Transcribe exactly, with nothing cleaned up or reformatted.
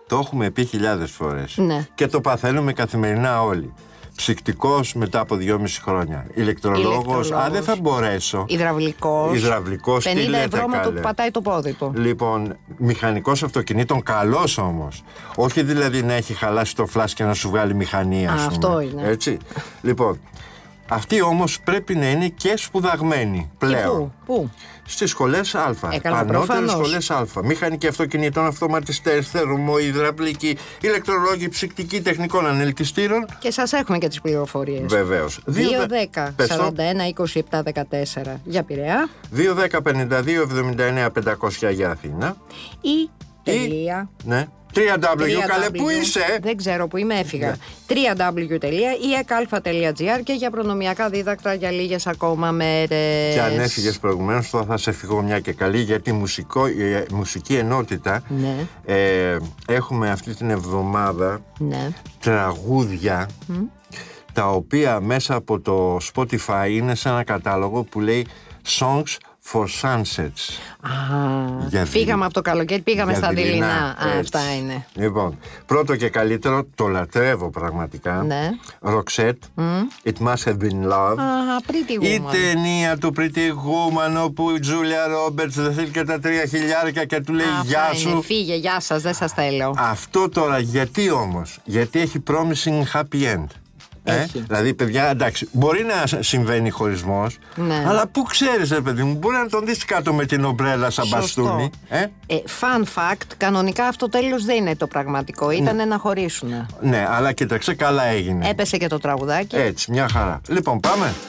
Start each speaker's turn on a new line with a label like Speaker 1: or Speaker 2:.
Speaker 1: Το έχουμε πει χιλιάδες φορές.
Speaker 2: Ναι.
Speaker 1: Και το παθαίνουμε καθημερινά όλοι. Ψυκτικός μετά από δυόμιση χρόνια. Ηλεκτρολόγος, α, δεν θα μπορέσω.
Speaker 2: Υδραυλικός.
Speaker 1: Υδραυλικός, τι
Speaker 2: πενήντα
Speaker 1: λέτε
Speaker 2: ευρώ με το
Speaker 1: καλέ.
Speaker 2: που πατάει το πόδι του.
Speaker 1: Λοιπόν, μηχανικός αυτοκινήτων, καλός όμως. Όχι δηλαδή να έχει χαλάσει το φλάς και να σου βγάλει μηχανή, ας
Speaker 2: Α,
Speaker 1: πούμε.
Speaker 2: αυτό είναι.
Speaker 1: Έτσι. Λοιπόν, αυτοί όμως πρέπει να είναι και σπουδαγμένοι πλέον.
Speaker 2: Πού, πού?
Speaker 1: Στις σχολές Α.
Speaker 2: Ε, καλά,
Speaker 1: Ανώτερες
Speaker 2: προφανώς.
Speaker 1: σχολές Α. Μηχανική αυτοκινητών, αυτοματιστές, θερμοϊδραυλικοί, ηλεκτρολόγοι, ψυκτικοί, τεχνικών ανελκυστήρων.
Speaker 2: Και σας έχουμε και τις πληροφορίες.
Speaker 1: Βεβαίως.
Speaker 2: δύο δέκα σαράντα ένα είκοσι επτά δεκατέσσερα για Πειραιά
Speaker 1: δύο δέκα πενήντα δύο εβδομήντα εννέα πεντακόσια για Αθήνα.
Speaker 2: ή τελεία.
Speaker 1: Ναι. τρία ντάμπλιου, καλέ, πού είσαι?
Speaker 2: Δεν ξέρω που είμαι, έφυγα.
Speaker 1: Ναι.
Speaker 2: τρία ντάμπλιου τελεία ι εκ αλφα τελεία τζι άρ και για προνομιακά δίδακτρα για λίγες ακόμα μέρες.
Speaker 1: Και αν έφυγες προηγουμένως, τώρα θα σε φύγω μια και καλή, γιατί μουσικό, η μουσική ενότητα,
Speaker 2: Ναι.
Speaker 1: ε, έχουμε αυτή την εβδομάδα
Speaker 2: Ναι.
Speaker 1: τραγούδια τα οποία μέσα από το Spotify είναι σε ένα κατάλογο που λέει Songs for Sunsets.
Speaker 2: Α,
Speaker 1: Για
Speaker 2: φύγαμε
Speaker 1: δι-
Speaker 2: από το καλοκαίρι, πήγαμε
Speaker 1: για
Speaker 2: στα
Speaker 1: δειλινά,
Speaker 2: δειλινά. Α,
Speaker 1: έτσι.
Speaker 2: αυτά είναι.
Speaker 1: Λοιπόν, πρώτο και καλύτερο, το λατρεύω πραγματικά.
Speaker 2: Ναι.
Speaker 1: Roxette, It Must Have Been Love.
Speaker 2: Α, Pretty
Speaker 1: Η
Speaker 2: Woman.
Speaker 1: ταινία του Pretty Woman, όπου η Τζούλια Ρόμπερτς δεν θέλει και τα τρία χιλιάρικα και του λέει
Speaker 2: Αυτά
Speaker 1: γεια
Speaker 2: είναι.
Speaker 1: σου.
Speaker 2: Φύγε, γεια σας, δεν σας θέλω.
Speaker 1: Αυτό τώρα γιατί όμως? Γιατί έχει promising happy end. Ε?
Speaker 2: Έχει.
Speaker 1: Δηλαδή, παιδιά, εντάξει, μπορεί να συμβαίνει χωρισμός,
Speaker 2: Ναι.
Speaker 1: αλλά πού ξέρεις, ρε παιδί μου, μπορεί να τον δεις κάτω με την ομπρέλα σαν
Speaker 2: Σωστό.
Speaker 1: μπαστούνι. Ε?
Speaker 2: Ε, fun fact, κανονικά αυτό τέλος δεν είναι το πραγματικό. Ήταν να χωρίσουν.
Speaker 1: Ναι, αλλά κοίταξε, καλά έγινε.
Speaker 2: Έπεσε και το τραγουδάκι.
Speaker 1: Έτσι, μια χαρά. Λοιπόν, πάμε.